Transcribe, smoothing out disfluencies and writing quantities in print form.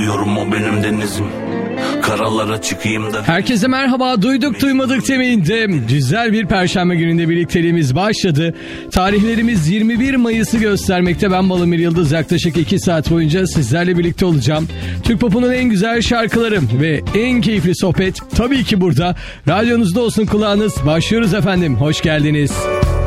Biliyorum o benim denizim. Karalara çıkayım da. Herkese merhaba. Duyduk duymadık demeyinde güzel bir perşembe gününde birlikteliğimiz başladı. Tarihlerimiz 21 Mayıs'ı göstermekte. Ben Balamir Yıldız, yaklaşık 2 saat boyunca sizlerle birlikte olacağım. Türk Pop'unun en güzel şarkıları ve en keyifli sohbet tabii ki burada. Radyonuzda olsun kulağınız. Başlıyoruz efendim. Hoş geldiniz.